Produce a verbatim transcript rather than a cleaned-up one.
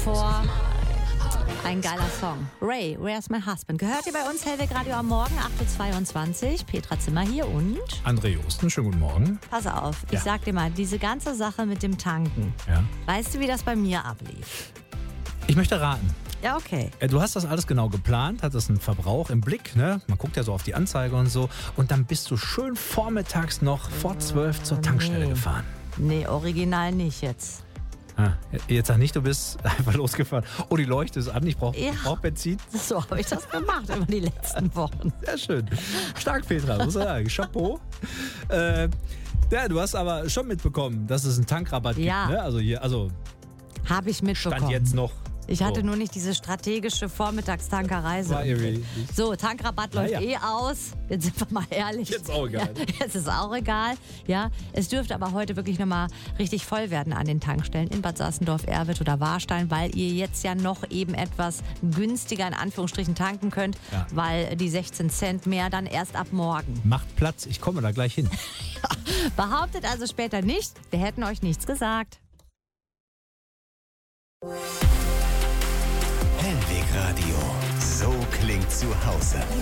davor ein geiler Song. Ray, Where's My Husband? Gehört ihr bei uns Hellweg Radio am Morgen, acht Uhr zweiundzwanzig. Petra Zimmer hier und... André Josten, schönen guten Morgen. Pass auf, ich Ja. sag dir mal, diese ganze Sache mit dem Tanken. Ja. Weißt du, wie das bei mir ablief? Ich möchte raten. Ja, okay. Äh, Du hast das alles genau geplant, hattest einen Verbrauch im Blick, ne? Man guckt ja so auf die Anzeige und so. Und dann bist du schön vormittags noch vor zwölf zur Tankstelle nee. gefahren. Nee, original nicht jetzt. Ah, jetzt sag nicht, du bist einfach losgefahren. Oh, die Leuchte ist an, ich brauche Ja. brauch Benzin. So habe ich das gemacht über die letzten Wochen. Sehr schön. Stark, Petra, muss ich sagen. Chapeau. Äh, ja, du hast aber schon mitbekommen, dass es einen Tankrabatt Ja. gibt. Ne? Also hier, also Habe ich mitbekommen. Stand jetzt noch. Ich hatte so. nur nicht diese strategische Vormittagstankerei. War irgendwie nicht. So, Tankrabatt läuft Naja. eh aus. Jetzt sind wir mal ehrlich. Jetzt auch egal. Ja, jetzt ist auch egal. Ja, es dürfte aber heute wirklich nochmal richtig voll werden an den Tankstellen in Bad Sassendorf, Erwitt oder Warstein, weil ihr jetzt ja noch eben etwas günstiger in Anführungsstrichen tanken könnt, Ja. weil die sechzehn Cent mehr dann erst ab morgen. Macht Platz, ich komme da gleich hin. Behauptet also später nicht, wir hätten euch nichts gesagt. Hellweg Radio. So klingt zu Hause.